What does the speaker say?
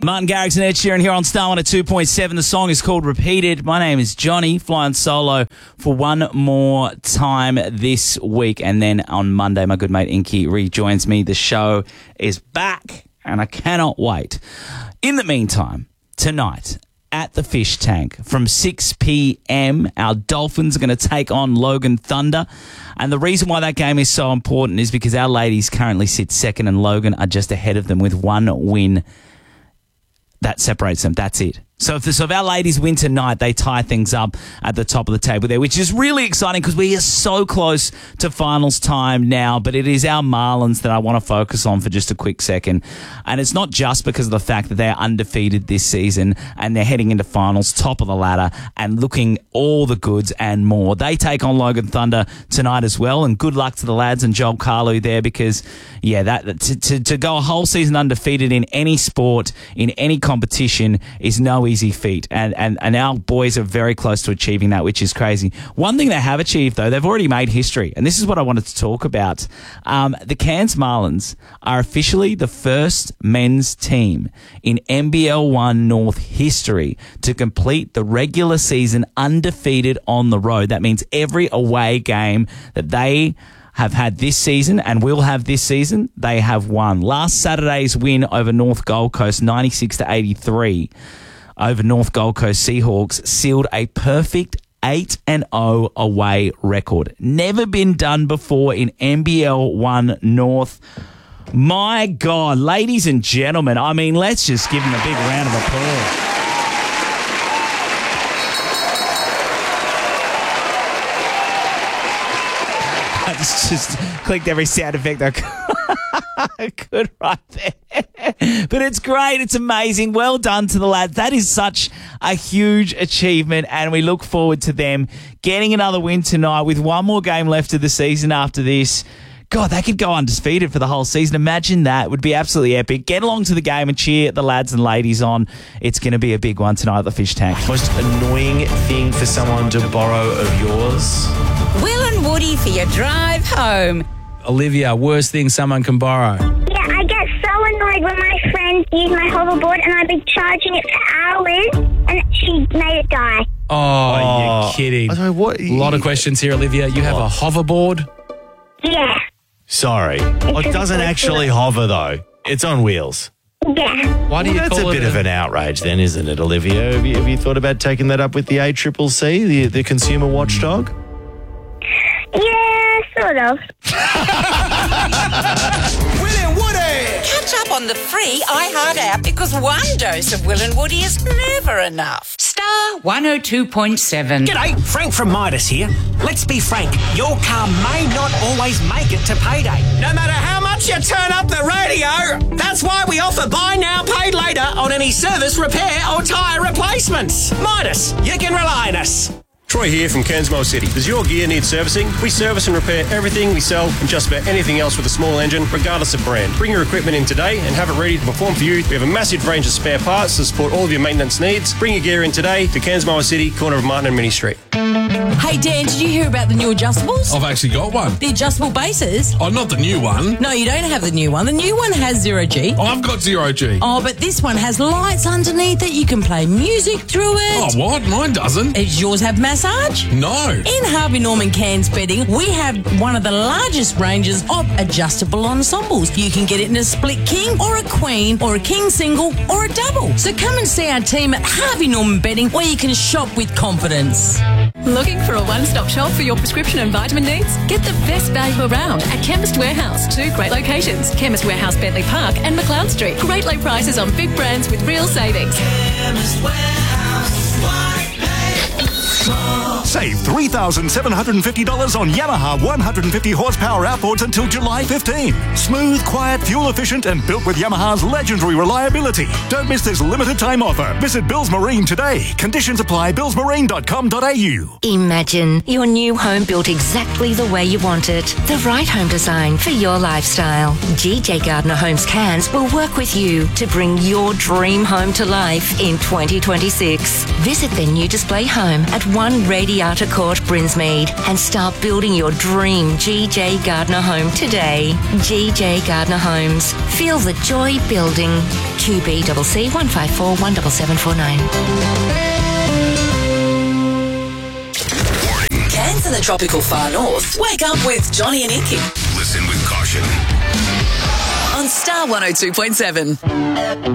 Martin Garrix and Ed Sheeran here on Star 102.7. The song is called Repeated. My name is Johnny, flying solo for one more time this week. And then on Monday, my good mate Inky rejoins me. The show is back and I cannot wait. In the meantime, tonight at the Fish Tank from 6 p.m, our Dolphins are going to take on Logan Thunder. And the reason why that game is so important is because our ladies currently sit second and Logan are just ahead of them with one win. That separates them. That's it. So if our ladies win tonight, they tie things up at the top of the table there, which is really exciting because we are so close to finals time now. But it is our Marlins that I want to focus on for just a quick second. And it's not just because of the fact that they're undefeated this season and they're heading into finals, top of the ladder and looking all the goods and more. They take on Logan Thunder tonight as well. And good luck to the lads and Joel Carlu there because, yeah, to go a whole season undefeated in any sport, in any competition is no easy feat, and our boys are very close to achieving that, which is crazy. One thing they have achieved, though, they've already made history, and this is what I wanted to talk about. The Cairns Marlins are officially the first men's team in NBL 1 North history to complete the regular season undefeated on the road. That means every away game that they have had this season and will have this season, they have won. Last Saturday's win over North Gold Coast, 96-83, over North Gold Coast Seahawks, sealed a perfect 8-0 away record. Never been done before in NBL 1 North. My God, ladies and gentlemen, I mean, let's just give them a big round of applause. I just clicked every sound effect I could right there. But it's great. It's amazing. Well done to the lads. That is such a huge achievement, and we look forward to them getting another win tonight with one more game left of the season after this. God, they could go undefeated for the whole season. Imagine that. It would be absolutely epic. Get along to the game and cheer the lads and ladies on. It's going to be a big one tonight at the Fish Tank. Most annoying thing for someone to borrow of yours? Will and Woody for your drive home. Olivia, worst thing someone can borrow? Yeah, I get so annoyed when my friends use my hoverboard and I've been charging it for hours and she made it die. Oh, you're kidding. I don't know what. A lot of questions here, Olivia. You have a hoverboard? Yeah. Sorry. It doesn't actually hover, though. It's on wheels. Yeah. Why do you That's call a bit of an outrage then, isn't it, Olivia? Have you thought about taking that up with the ACCC, the consumer watchdog? Yeah, sort of. Will and Woody! Catch up on the free iHeart app because one dose of Will and Woody is never enough. Star 102.7. G'day, Frank from Midas here. Let's be frank, your car may not always make it to payday. No matter how much you turn up the radio, that's why we offer buy now, pay later on any service, repair or tyre replacements. Midas, you can rely on us. Troy here from Cairns City. Does your gear need servicing? We service and repair everything we sell and just about anything else with a small engine, regardless of brand. Bring your equipment in today and have it ready to perform for you. We have a massive range of spare parts to support all of your maintenance needs. Bring your gear in today to Cairns City, corner of Martin and Minnie Street. Hey Dan, did you hear about the new adjustables? I've actually got one. The adjustable bases? Oh, not the new one. No, you don't have the new one. The new one has 0 G. Oh, I've got 0 G. Oh, but this one has lights underneath it. You can play music through it. Oh, what? Mine doesn't. Does yours have massage? No. In Harvey Norman Cairns Bedding, we have one of the largest ranges of adjustable ensembles. You can get it in a split king or a queen or a king single or a double. So come and see our team at Harvey Norman Bedding where you can shop with confidence. Looking for a one-stop shop for your prescription and vitamin needs? Get the best value around at Chemist Warehouse. 2 great locations, Chemist Warehouse Bentley Park and McLeod Street. Great low prices on big brands with real savings. Chemist Warehouse, White Save $3,750 on Yamaha 150 horsepower outboards until July 15. Smooth, quiet, fuel efficient, and built with Yamaha's legendary reliability. Don't miss this limited time offer. Visit Bills Marine today. Conditions apply. billsmarine.com.au. Imagine your new home built exactly the way you want it. The right home design for your lifestyle. GJ Gardner Homes Cairns will work with you to bring your dream home to life in 2026. Visit their new display home at 1 Radio Radiata Court, Brinsmead, and start building your dream GJ Gardner home today. GJ Gardner Homes. Feel the joy building. QBCC 154 17749. Cairns in the tropical far north. Wake up with Johnny and Inky. Listen with caution. On Star 102.7.